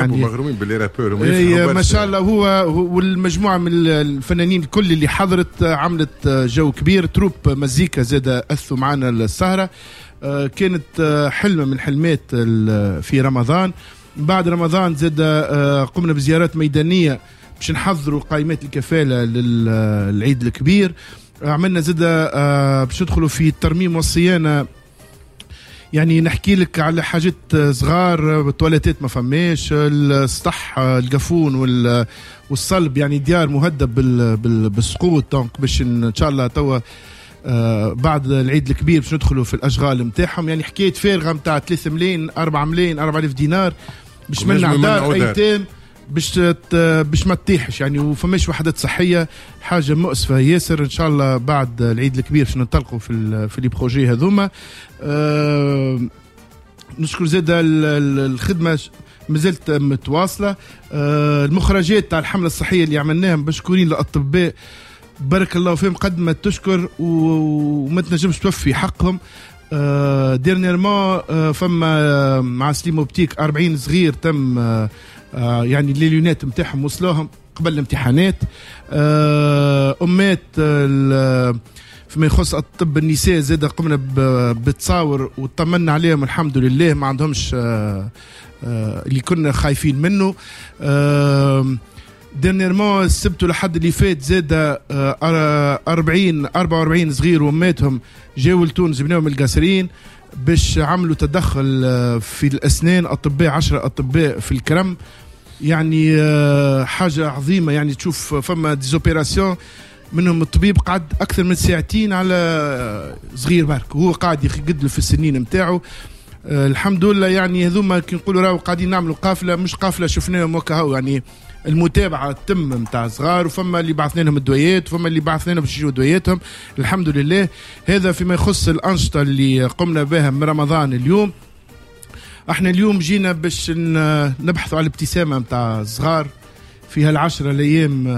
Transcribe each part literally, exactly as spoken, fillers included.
يعني مغرومين بالرابور ما شاء الله. هو والمجموعه من الفنانين الكل اللي حضرت عملت جو كبير. تروب مزيكا زاد اثوا معنا السهره. كانت حلمه من حلمات في رمضان. بعد رمضان زاد قمنا بزيارات ميدانيه باش نحضروا قائمات الكفاله للعيد الكبير. عملنا زاد باش ندخلوا في الترميم والصيانه. يعني نحكي لك على حاجات صغار، التواليتات ما فماش، السطح القفون والصلب، يعني ديار مهدب بالسقوط. دونك باش ان شاء الله توا بعد العيد الكبير باش ندخلوا في الاشغال نتاعهم. يعني حكايه فارغه نتاع ثلاثة ملايين أربعة ملايين أربعة آلاف دينار باش منع دار ايتام باش باش ما تطيحش يعني، وفماش وحدات صحيه. حاجه مؤسفه ياسر. ان شاء الله بعد العيد الكبير باش ننطلقوا في في لي بروجي هذوما. أه نشكر زاد الخدمه مازالت متواصله. أه المخرجات تاع الحمله الصحيه اللي عملناها مشكورين للاطباء بارك الله فيهم قد ما تشكر وما تنجمش توفي حقهم. أه ديرنيرمون أه فما مع سليم اوبتيك أربعين صغير تم أه آه يعني الليونات نتاعهم وصلوهم قبل الامتحانات. آه امات آه فيما يخص الطب النساء زاد قمنا بتصاور وطمنا عليهم الحمد لله، ما عندهمش آه آه اللي كنا خايفين منه. آه ديرنيرمون السبت لحد اللي فات زاد آه أربعين أربعة وأربعين صغير واماتهم جاوا لتونس بناهم القاسرين باش عملوا تدخل في الأسنان. أطباء عشرة أطباء في الكرم، يعني حاجة عظيمة. يعني تشوف فما ديزوبيراسيون منهم الطبيب قعد أكثر من ساعتين على صغير برك وهو قاعد يقدل في السنين متاعه. الحمد لله. يعني هذوما كي نقولوا راهو قاعدين نعملوا قافلة، مش قافلة شفناهم وكهو، يعني المتابعة تم متاع صغار، وفما اللي بعثنا لهم الدويات وفما اللي بعثنا لهم باش يجوا دوياتهم الحمد لله. هذا فيما يخص الأنشطة اللي قمنا بها من رمضان. اليوم احنا اليوم جينا باش نبحثوا على الابتسامة متاع صغار في هالعشرة الأيام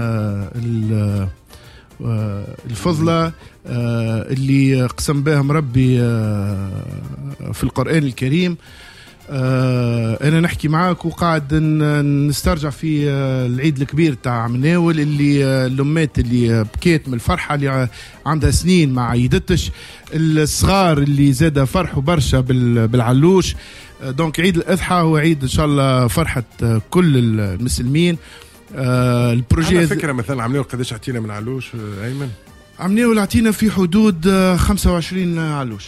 الفضلة اللي قسم بهم ربي في القرآن الكريم. آه أنا نحكي معاك وقاعد نسترجع في آه العيد الكبير تاع مناول اللي آه الأمات اللي بكيت من الفرحة اللي عندها سنين ما عيدتش، الصغار اللي زاد فرحوا برشا بالعلوش. آه دونك عيد الأضحى هو عيد إن شاء الله فرحة آه كل المسلمين. آه البروجي على فكرة مثلا عملوا قداش عطينا من علوش آه أيمن؟ عملوا عطينا في حدود آه خمسة وعشرين علوش.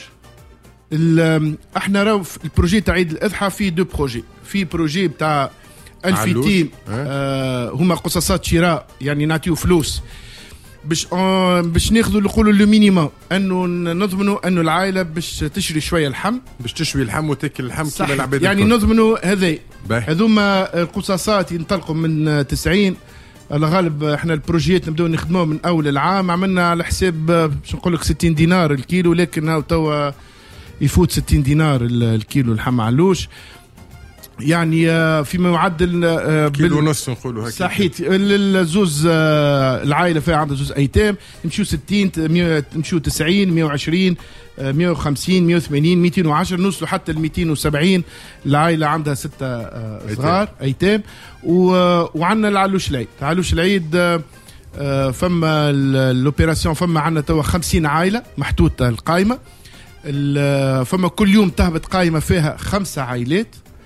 احنا راو البروجي تاع عيد الاضحى في دو بروجي. في بروجي بتاع الفيتيم آه هما قصاصات شراء، يعني نعطيو فلوس باش آه باش ناخذوا اللي يقولوا لو مينيموم، انه نضمنوا انه العائله باش تشري شويه اللحم، باش تشوي اللحم وتاكل اللحم كما العباد. يعني نضمنوا هذا. هذوما القصاصات ينطلقوا من تسعين على غالب. احنا البروجيات نبداو نخدموه من اول العام، عملنا على حساب باش نقول لك ستين دينار الكيلو، لكن هاو توا يفوت ستين دينار الكيلو لحم علوش. يعني فيما يعدل كيلو ونص نقولوا هكا. صحيح. الزوز العائله فيها عندها زوز ايتام نمشيو ستين نمشيو تسعين مية وعشرين مية وخمسين مية وثمانين مئتين وعشرة نوصلوا حتى ل مئتين وسبعين. العائله عندها ستة صغار ايتام. وعندنا العلوش العيد. علوش العيد فما الاوبيراسيون فما عندنا توا خمسين عائله محطوطه القائمه. فما كل يوم تهبط قائمة فيها خمسة عائلات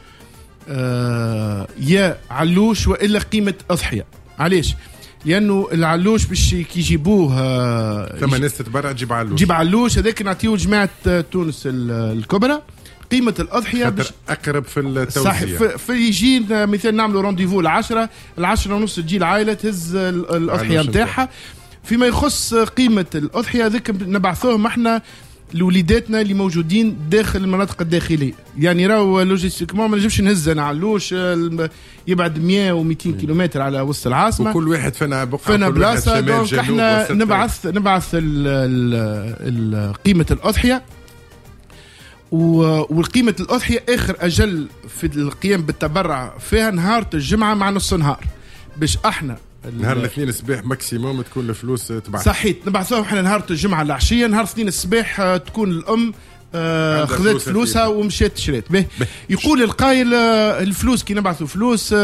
آه يا علوش وإلا قيمة أضحية. علاش؟ لأنه العلوش باش كيجيبوه آه ثم ناس تتبرع تجيب علوش جيب علوش هذاك نعطيه جماعة تونس الكبرى. قيمة الأضحية باش أقرب في التوزيع. صح. في يجي مثال نعملوا رونديفو العشرة العشرة ونص تجي العائلة تهز الأضحية نتاعها. فيما يخص قيمة الأضحية ذيك نبعثوهم احنا لوليداتنا اللي موجودين داخل المناطق الداخليه. يعني راهو لوجيستيكمون ما نجمش نهز انا علوش يبعد مئة ومئتين كيلومتر على وسط العاصمه، وكل واحد فينا بقعه فينا بلاصه. دونك احنا نبعث نبعث قيمه الاضحيه والقيمه الاضحيه اخر اجل في القيام بالتبرع فيها نهار الجمعه مع نص نهار باش احنا نهار الاثنين الصباح ماكسيموم تكون الفلوس تبعث. صحيح. نبعثوهم احنا نهار الجمعه العشيه، نهار الاثنين الصباح تكون الام آه خذت فلوسها ومشيت شريت به. يقول القائل الفلوس كي نبعثوا فلوس